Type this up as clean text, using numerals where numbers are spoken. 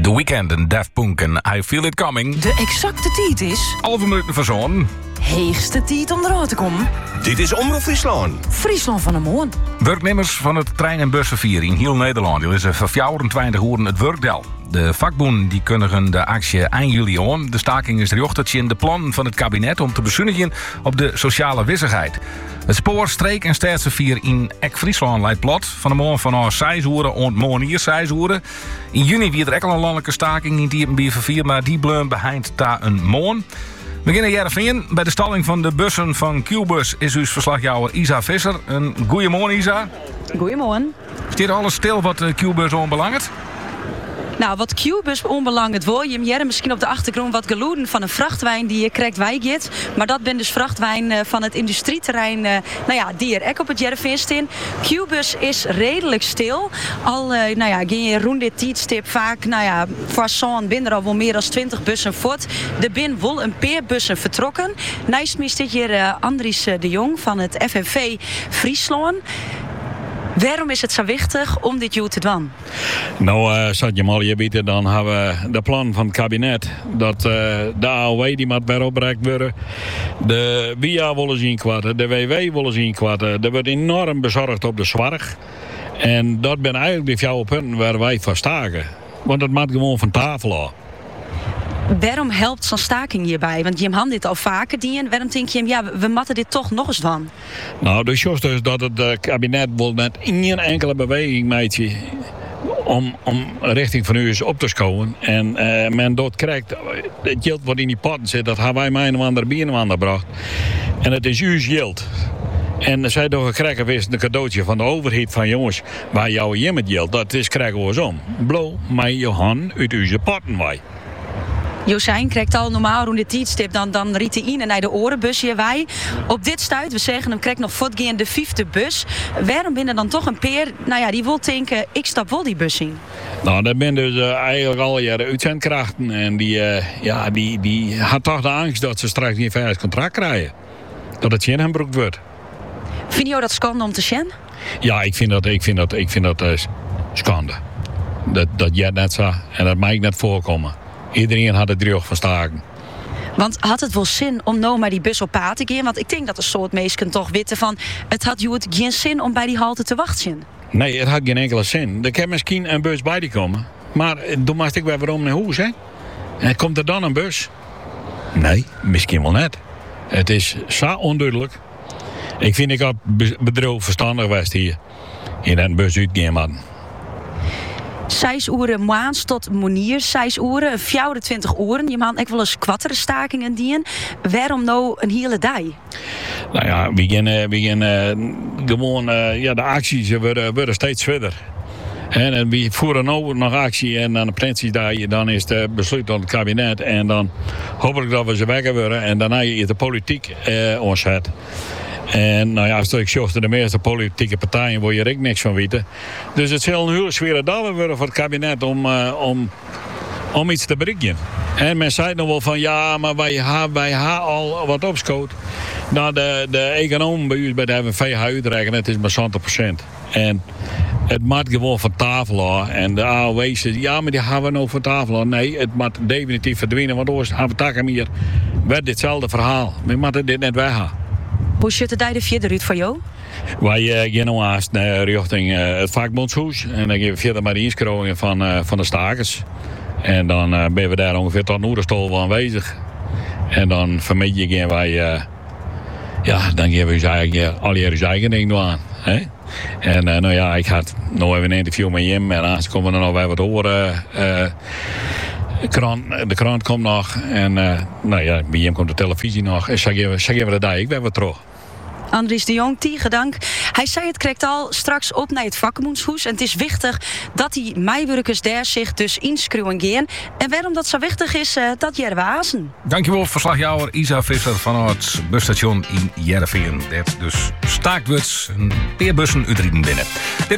The Weeknd en Daft Punk en I Feel It Coming. De exacte tijd is... 11 minuten voor zo'n. Heegste tijd om eruit te komen. Dit is Omroep Friesland. Friesland van de Moon. Werknemers van het trein- en busvervoer in heel Nederland die is voor 24 uur het werkdel. De vakbonden die kondigen de actie eind juli aan. De staking is riochtertje in de plan van het kabinet om te bezuinigen op de sociale wissigheid. Het spoor, streek- en staatsvervoer in Friesland leidt plat. Van de morgen vanaf 6 uur en morgen hier 6 uur. In juni weer er ook al een landelijke staking in die vervoer, maar die bleun behind daar een morgen. We beginnen Heerenveen. Bij de stalling van de bussen van Q-bus is uw verslagjouwer Isa Visser. Een goeiemorgen, Isa. Goeiemorgen. Is alles stil wat Q-bus onbelangt? Nou, wat Q-bus onbelangrijk wil, je hebt misschien op de achtergrond wat geluiden van een vrachtwijn die je krijgt wijgit. Maar dat ben dus vrachtwijn van het industrieterrein, die er ook op het Heerenveen staan. Q-bus is redelijk stil. Al, ging je rond dit tijdstip vaak, voor zo'n binnen er al wel meer dan 20 bussen voort. Er zijn wel een paar bussen vertrokken. Naast me zit hier Andries de Jong van het FNV Friesland. Waarom is het zo wichtig om dit jaar te doen? Nou, zat je maar je bieden, dan hebben we de plan van het kabinet dat de AOW die moet weer opgereikt worden. De WIA willen zien kwatten, de WW willen zien kwatten. Er wordt enorm bezorgd op de zorg. En dat zijn eigenlijk de jouw punten waar wij van staken. Want dat moet gewoon van tafel af. Waarom helpt zo'n staking hierbij? Want je hebt dit al vaker die. Waarom denk je, we moeten dit toch nog eens doen? Nou, de chance dus dat het kabinet wil net geen enkele beweging meidje om richting van u is op te scoren. En men dat krijgt, het geld wat in die potten zit, dat hebben wij mij een ander bij een ander gebracht. En het is uw geld. En zij toch gekregen wist een cadeautje van de overheid van jongens, waar jouw je met geld, dat is krijgen we eens om. Blow mij je hand uit uw potten wij. Josijn krijgt al normaal rond de tijdstip, dan riet hij in en naar de orenbus hier wij. Op dit stuit, we zeggen hem krijgt nog voortgaan de 5e bus. Waarom binnen dan toch een peer, die wil denken, ik stap wel die bus in? Nou, dat zijn dus eigenlijk al jaren uitzendkrachten. En die had toch de angst dat ze straks niet veilig contract krijgen. Dat het geen hembroek wordt. Vind je dat schande om te zien? Ja, ik vind dat schande. Dat jij net zo, en dat mag ik net voorkomen. Iedereen had het droog van staken. Want had het wel zin om nou maar die bus op pad te gaan? Want ik denk dat een soort mensen toch weten van... het had geen zin om bij die halte te wachten. Nee, het had geen enkele zin. Er kan misschien een bus bij die komen. Maar toen moest ik weer waarom naar huis, hè? En komt er dan een bus? Nee, misschien wel net. Het is zo onduidelijk. Ik vind ik had bedrijf verstandig geweest hier. In een bus uitgaan hadden. 6 uur maand tot monier, 6 uur, 24 uur. Je maakt ook wel eens kwattere stakingen dienen. Waarom nou een hele dag? Nou ja, we gaan gewoon, de acties worden steeds verder. En we voeren nu nog actie en aan de Prinsjesdag dan is het besluit van het kabinet. En dan hoop ik dat we ze weg worden en daarna je de politiek ons zet. En als ik zocht de meeste politieke partijen wil je er ook niks van weten. Dus het zal een hele zware dag worden voor het kabinet om iets te bereiken. En men zei nog wel van ja, maar wij hebben al wat opschoot. Nou, de econoom bij u bij de FNV uitrekenen, het is maar 20%. En het moet gewoon van tafel af. En de AOW zegt, ja, maar die gaan we nou van tafel af. Nee, het moet definitief verdwijnen, want anders hebben we het hier weer ditzelfde verhaal. We moeten dit net weggaan. Hoe ziet het de verder uit voor jou? Wij gaan nu haast richting het vakbondshuis. En dan gaan we verder met de inschrijvingen van de stakers. En dan ben we daar ongeveer tot Noerderstol aanwezig. En dan vanmiddag gaan wij... dan geven we eigenlijk al je eigen dingen aan. Hè? En ik had nog even een interview met hem. En anders komen er nog wel wat horen. De krant komt nog. En bij hem komt de televisie nog. En zeggen we de dag, ik ben weer terug. Andries de Jong, tegen dank. Hij zei het krijgt al straks op naar het vakbondshuis. En het is wichtig dat die meiwerkers daar zich dus inschrijven gaan. En waarom dat zo wichtig is, dat Jerwazen. Dankjewel, verslagjouwer Isa Visser van het busstation in Heerenveen. Dat dus staakt wordt een paar bussen uitrijden binnen.